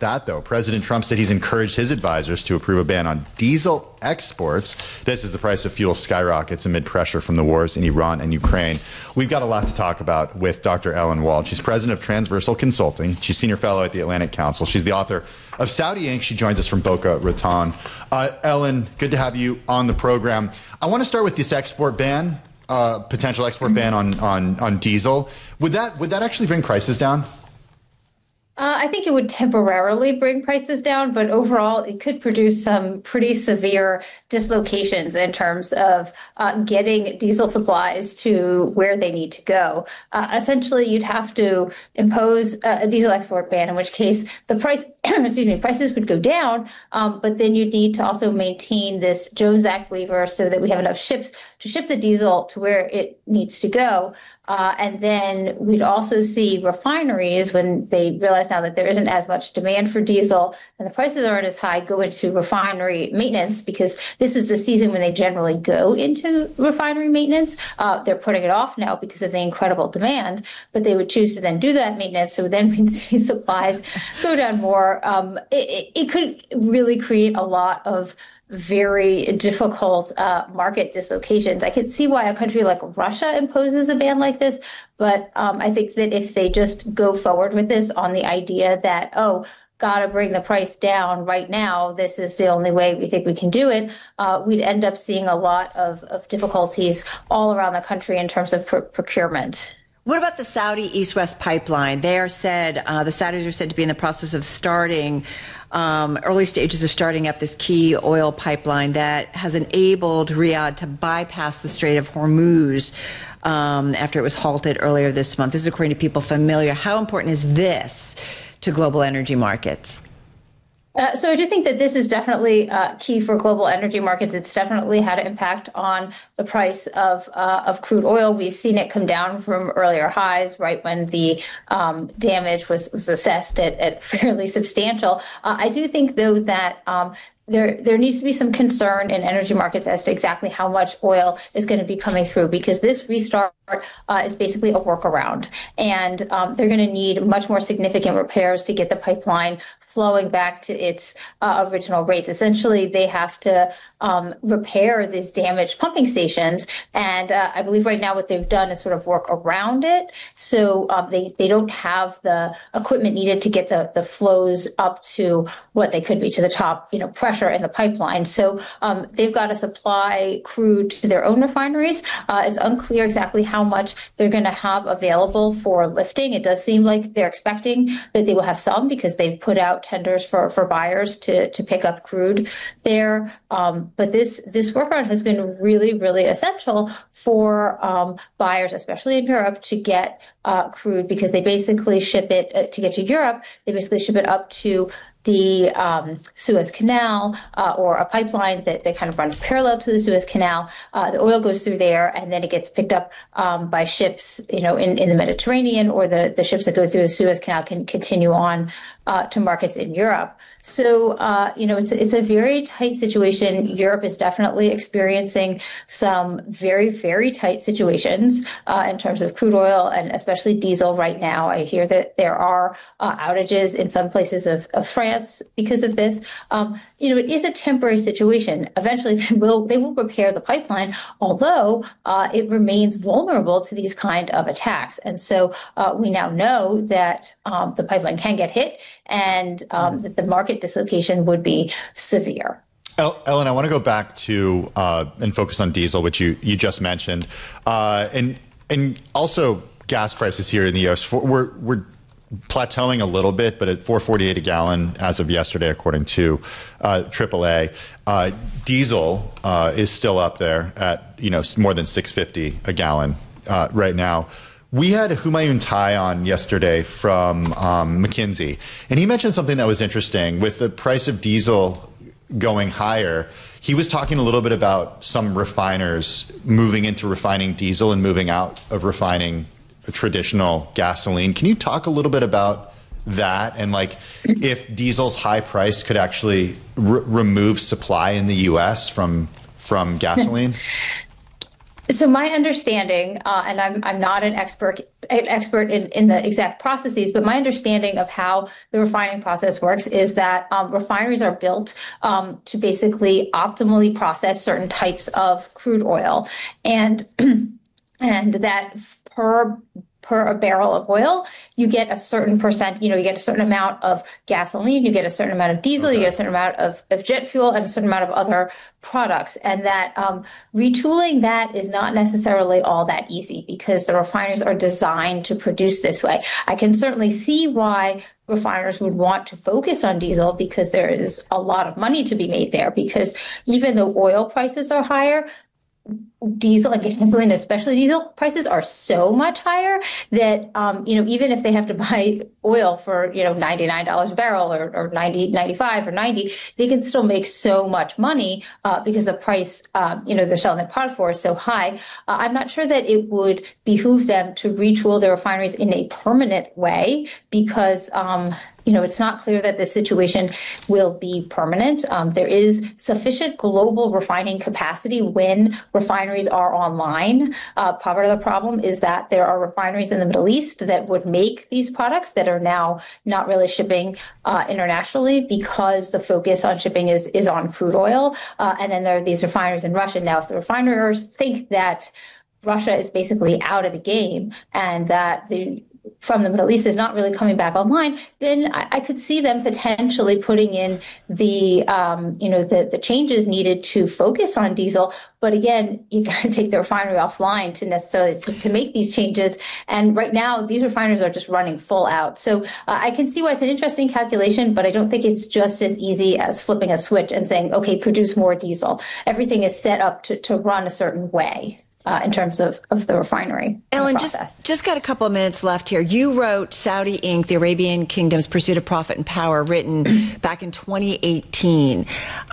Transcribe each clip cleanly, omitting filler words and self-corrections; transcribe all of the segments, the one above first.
just that, though. President Trump said he's encouraged his advisors to approve a ban on diesel exports. This as the price of fuel skyrockets amid pressure from the wars in Iran and Ukraine. We've got a lot to talk about with Dr. Ellen Wald. She's president of Transversal Consulting. She's senior fellow at the Atlantic Council. She's the author of Saudi Inc. She joins us from Boca Raton. Ellen, good to have you on the program. I want to start with this export ban. Potential export ban on diesel. Would that actually bring prices down? I think it would temporarily bring prices down, but overall it could produce some pretty severe dislocations in terms of getting diesel supplies to where they need to go. Essentially, you'd have to impose a diesel export ban, in which case the price, prices would go down, but then you'd need to also maintain this Jones Act waiver so that we have enough ships to ship the diesel to where it needs to go. And then we'd also see refineries, when they realize now that there isn't as much demand for diesel and the prices aren't as high, go into refinery maintenance, because this is the season when they generally go into refinery maintenance. They're putting it off now because of the incredible demand, but they would choose to then do that maintenance. So then we'd see supplies go down more. It could really create a lot of very difficult market dislocations. I could see why a country like Russia imposes a ban like this, but I think that if they just go forward with this on the idea that, gotta bring the price down right now, this is the only way we think we can do it, we'd end up seeing a lot of difficulties all around the country in terms of procurement. What about the Saudi East-West pipeline? They are said, the Saudis are said to be in the process of starting early stages of starting up this key oil pipeline that has enabled Riyadh to bypass the Strait of Hormuz after it was halted earlier this month. This is according to people familiar. How important is this to global energy markets? So I do think that this is definitely key for global energy markets. It's definitely had an impact on the price of crude oil. We've seen it come down from earlier highs, right when the damage was assessed at fairly substantial. I do think, though, that there needs to be some concern in energy markets as to exactly how much oil is going to be coming through, because this restart is basically a workaround, and they're going to need much more significant repairs to get the pipeline flowing back to its original rates. Essentially, they have to repair these damaged pumping stations, and I believe right now what they've done is sort of work around it. So they don't have the equipment needed to get the flows up to what they could be, to the top, pressure in the pipeline. So they've got to supply crude to their own refineries. It's unclear exactly how much they're going to have available for lifting. It does seem like they're expecting that they will have some, because they've put out tenders for buyers to pick up crude there. But this workaround has been really, really essential for buyers, especially in Europe, to get crude, because they basically ship it to get to Europe. They basically ship it up to the Suez Canal or a pipeline that kind of runs parallel to the Suez Canal. The oil goes through there, and then it gets picked up by ships, in the Mediterranean, or the ships that go through the Suez Canal can continue on to markets in Europe. So, it's a very tight situation. Europe is definitely experiencing some very, very tight situations in terms of crude oil and especially diesel right now. I hear that there are outages in some places of France because of this. It is a temporary situation. Eventually, they will repair the pipeline, although it remains vulnerable to these kind of attacks. And so we now know that the pipeline can get hit, and that the market dislocation would be severe. Ellen, I want to go back to and focus on diesel, which you just mentioned, and also gas prices here in the U.S. We're plateauing a little bit, but at $4.48 a gallon as of yesterday, according to AAA. Diesel is still up there at more than $6.50 a gallon right now. We had Humayun Tai on yesterday from McKinsey, and he mentioned something that was interesting. With the price of diesel going higher, he was talking a little bit about some refiners moving into refining diesel and moving out of refining traditional gasoline. Can you talk a little bit about that, and if diesel's high price could actually remove supply in the U.S. from gasoline? So my understanding, and I'm not an expert in the exact processes, but my understanding of how the refining process works is that refineries are built to basically optimally process certain types of crude oil, and and that per a barrel of oil, you get a certain percent, you get a certain amount of gasoline, you get a certain amount of diesel, you get a certain amount of jet fuel, and a certain amount of other products. And that retooling that is not necessarily all that easy because the refineries are designed to produce this way. I can certainly see why refiners would want to focus on diesel because there is a lot of money to be made there, because even though oil prices are higher, diesel and gasoline, especially diesel prices, are so much higher that, even if they have to buy oil for, $99 a barrel or 95 or 90, they can still make so much money because the price, they're selling their product for is so high. I'm not sure that it would behoove them to retool their refineries in a permanent way because, it's not clear that this situation will be permanent. There is sufficient global refining capacity when refineries are online. Part of the problem is that there are refineries in the Middle East that would make these products that are now not really shipping internationally because the focus on shipping is on crude oil. And then there are these refineries in Russia. Now, if the refiners think that Russia is basically out of the game and that from the Middle East is not really coming back online, then I could see them potentially putting in the changes needed to focus on diesel. But again, you got to take the refinery offline to necessarily to make these changes. And right now, these refineries are just running full out. So I can see why it's an interesting calculation, but I don't think it's just as easy as flipping a switch and saying, okay, produce more diesel. Everything is set up to run a certain way. In terms of the refinery. Ellen, just got a couple of minutes left here. You wrote Saudi Inc., the Arabian Kingdom's Pursuit of Profit and Power, written back in 2018.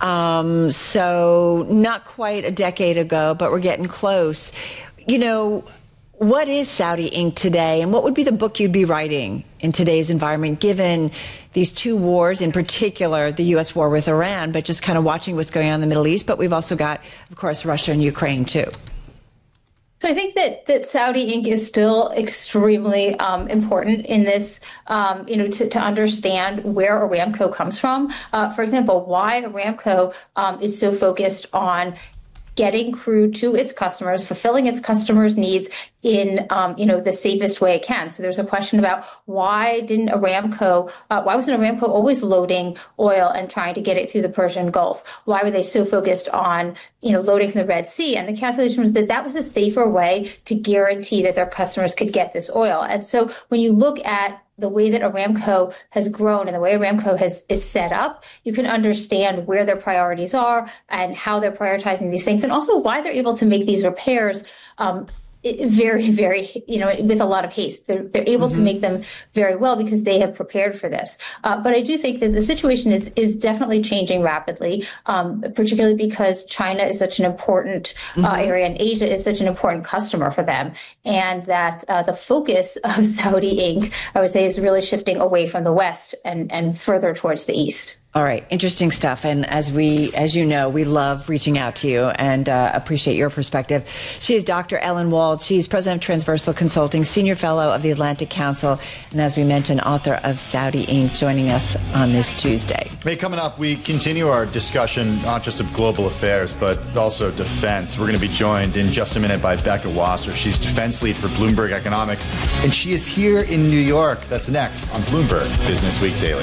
So not quite a decade ago, but we're getting close. What is Saudi Inc. today, and what would be the book you'd be writing in today's environment, given these two wars, in particular, the U.S. war with Iran, but just kind of watching what's going on in the Middle East? But we've also got, of course, Russia and Ukraine, too. So I think that Saudi Inc. is still extremely important in this, to understand where Aramco comes from. For example, why Aramco is so focused on getting crude to its customers, fulfilling its customers' needs in, the safest way it can. So there's a question about why wasn't Aramco always loading oil and trying to get it through the Persian Gulf? Why were they so focused on, loading from the Red Sea? And the calculation was that was a safer way to guarantee that their customers could get this oil. And so when you look at the way that Aramco has grown and the way Aramco is set up, you can understand where their priorities are and how they're prioritizing these things, and also why they're able to make these repairs very, very, with a lot of haste. They're able to make them very well because they have prepared for this. But I do think that the situation is definitely changing rapidly, particularly because China is such an important area and Asia is such an important customer for them. And that the focus of Saudi Inc., I would say, is really shifting away from the West and further towards the East. All right. Interesting stuff. And as you know, we love reaching out to you and appreciate your perspective. She is Dr. Ellen Wald. She's president of Transversal Consulting, senior fellow of the Atlantic Council, and as we mentioned, author of Saudi Inc., joining us on this Tuesday. Hey, coming up, we continue our discussion not just of global affairs, but also defense. We're going to be joined in just a minute by Becca Wasser. She's defense lead for Bloomberg Economics, and she is here in New York. That's next on Bloomberg Business Week Daily.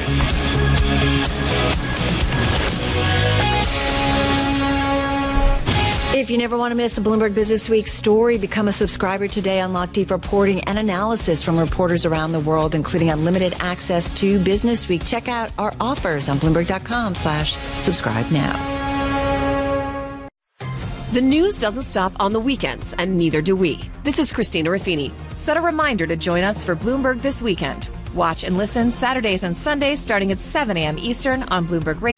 If you never want to miss a Bloomberg Business Week story, become a subscriber today. Unlock deep reporting and analysis from reporters around the world, including unlimited access to Business Week. Check out our offers on Bloomberg.com/subscribe now. The news doesn't stop on the weekends, and neither do we. This is Christina Ruffini. Set a reminder to join us for Bloomberg This Weekend. Watch and listen Saturdays and Sundays starting at 7 a.m. Eastern on Bloomberg Radio.